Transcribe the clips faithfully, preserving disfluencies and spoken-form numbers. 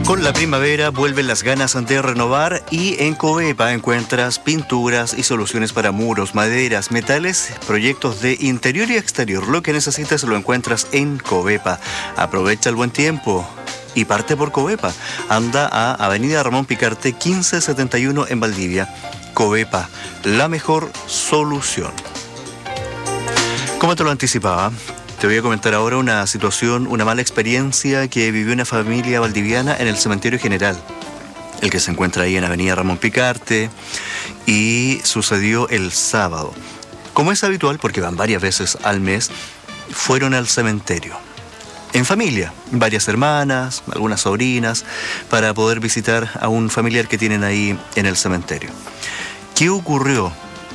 Con la primavera vuelven las ganas de renovar y en Covepa encuentras pinturas y soluciones para muros, maderas, metales, proyectos de interior y exterior. Lo que necesites lo encuentras en Covepa. Aprovecha el buen tiempo y parte por Covepa. Anda a Avenida Ramón Picarte quince setenta y uno en Valdivia. Covepa, la mejor solución. Como te lo anticipaba, te voy a comentar ahora una situación, una mala experiencia que vivió una familia valdiviana en el cementerio general, el que se encuentra ahí en Avenida Ramón Picarte, y sucedió el sábado. Como es habitual, porque van varias veces al mes, fueron al cementerio. En familia, varias hermanas, algunas sobrinas, para poder visitar a un familiar que tienen ahí en el cementerio. ¿Qué ocurrió?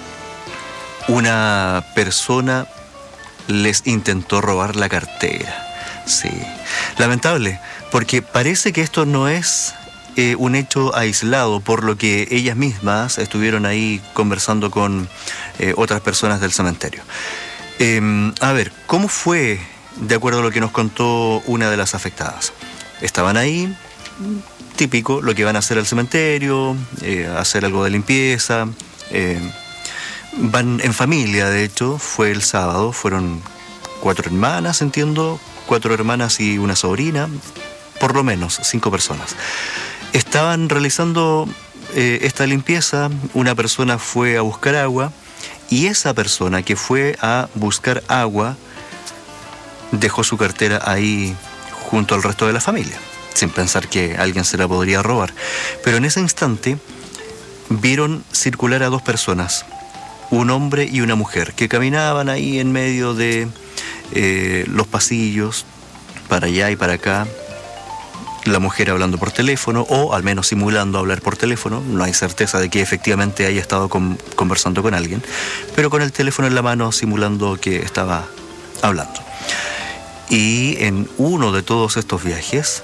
Una persona les intentó robar la cartera. Sí, lamentable, porque parece que esto no es eh, un hecho aislado, por lo que ellas mismas estuvieron ahí conversando con eh, otras personas del cementerio. Eh, a ver, ¿cómo fue, de acuerdo a lo que nos contó una de las afectadas? Estaban ahí, típico, lo que van a hacer al cementerio, eh, hacer algo de limpieza, eh, van en familia, de hecho, fue el sábado, fueron cuatro hermanas, entiendo, cuatro hermanas y una sobrina, por lo menos cinco personas. Estaban realizando eh, esta limpieza, una persona fue a buscar agua y esa persona que fue a buscar agua dejó su cartera ahí junto al resto de la familia, sin pensar que alguien se la podría robar. Pero en ese instante vieron circular a dos personas, un hombre y una mujer, que caminaban ahí en medio de eh, los pasillos, para allá y para acá. La mujer hablando por teléfono, o al menos simulando hablar por teléfono. No hay certeza de que efectivamente haya estado con, conversando con alguien, pero con el teléfono en la mano simulando que estaba hablando. Y en uno de todos estos viajes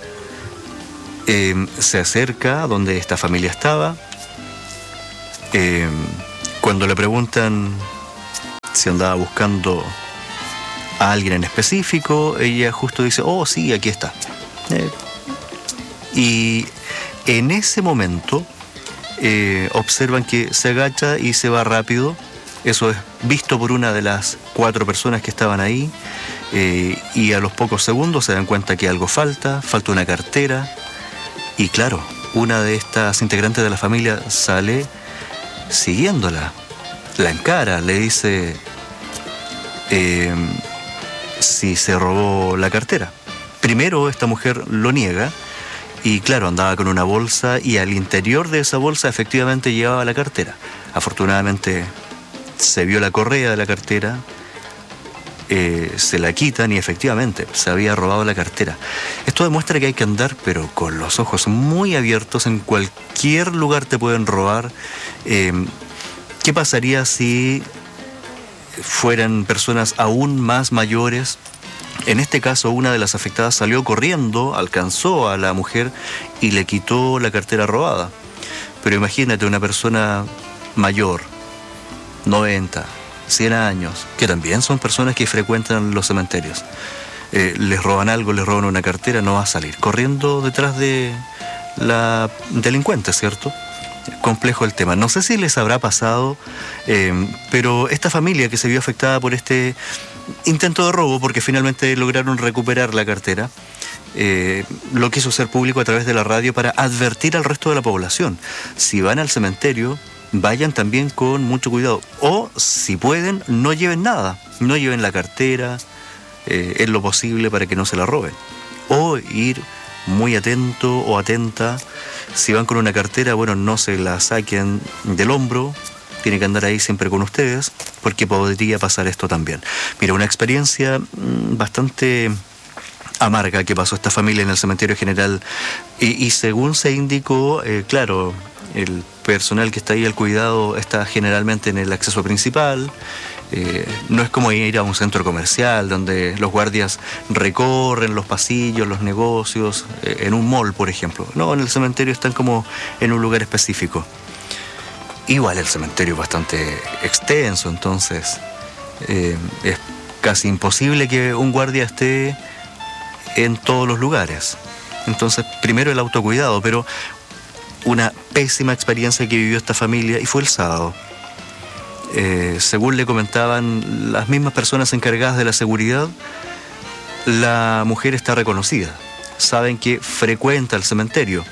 eh, se acerca a donde esta familia estaba. Eh, Cuando le preguntan si andaba buscando a alguien en específico, ella justo dice, oh sí, aquí está. Eh, y en ese momento eh, observan que se agacha y se va rápido. Eso es visto por una de las cuatro personas que estaban ahí, eh, y a los pocos segundos se dan cuenta que algo falta, falta una cartera, y claro, una de estas integrantes de la familia sale siguiéndola, la encara, le dice eh, si se robó la cartera. Primero esta mujer lo niega y claro, andaba con una bolsa y al interior de esa bolsa efectivamente llevaba la cartera. Afortunadamente se vio la correa de la cartera, eh, se la quitan y efectivamente se había robado la cartera. Esto demuestra que hay que andar pero con los ojos muy abiertos. En cualquier lugar te pueden robar. eh, ¿Qué pasaría si fueran personas aún más mayores? En este caso, una de las afectadas salió corriendo, alcanzó a la mujer y le quitó la cartera robada. Pero imagínate una persona mayor, noventa, cien años, que también son personas que frecuentan los cementerios. Eh, les roban algo, les roban una cartera, no va a salir corriendo detrás de la delincuente, ¿cierto? Complejo el tema. No sé si les habrá pasado, eh, pero esta familia que se vio afectada por este intento de robo, porque finalmente lograron recuperar la cartera, eh, lo quiso hacer público a través de la radio para advertir al resto de la población. Si van al cementerio, vayan también con mucho cuidado. O, si pueden, no lleven nada. No lleven la cartera, eh, en lo posible para que no se la roben. O ir muy atento o atenta. Si van con una cartera, bueno, no se la saquen del hombro, tiene que andar ahí siempre con ustedes, porque podría pasar esto también. Mira, una experiencia mmm, bastante amarga que pasó esta familia en el cementerio general, y, y según se indicó, eh, claro, el personal que está ahí al cuidado está generalmente en el acceso principal. Eh, no es como ir a un centro comercial donde los guardias recorren los pasillos, los negocios, eh, en un mall, por ejemplo. No, en el cementerio están como en un lugar específico. Igual el cementerio es bastante extenso, entonces eh, es casi imposible que un guardia esté en todos los lugares. Entonces, primero el autocuidado, pero una pésima experiencia que vivió esta familia, y fue el sábado. Eh, según le comentaban las mismas personas encargadas de la seguridad, la mujer está reconocida. Saben que frecuenta el cementerio.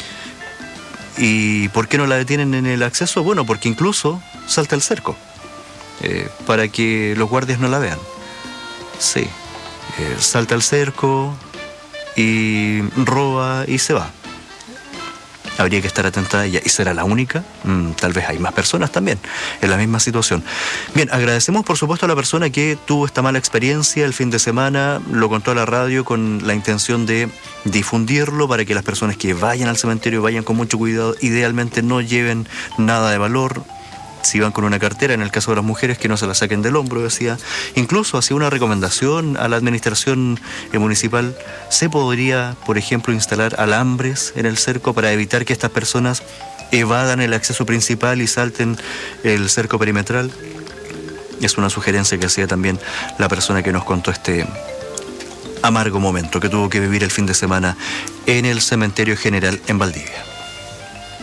¿Y por qué no la detienen en el acceso? Bueno, porque incluso salta el cerco, eh, para que los guardias no la vean. Sí, eh, salta el cerco y roba y se va. Habría que estar atenta a ella. ¿Y será la única? Mm, tal vez hay más personas también en la misma situación. Bien, agradecemos por supuesto a la persona que tuvo esta mala experiencia el fin de semana, lo contó a la radio con la intención de difundirlo para que las personas que vayan al cementerio vayan con mucho cuidado, idealmente no lleven nada de valor. Si van con una cartera, en el caso de las mujeres, que no se la saquen del hombro, decía. Incluso hacía una recomendación a la administración eh, municipal. Se podría, por ejemplo, instalar alambres en el cerco para evitar que estas personas evadan el acceso principal y salten el cerco perimetral. Es una sugerencia que hacía también la persona que nos contó este amargo momento que tuvo que vivir el fin de semana en el Cementerio General en Valdivia.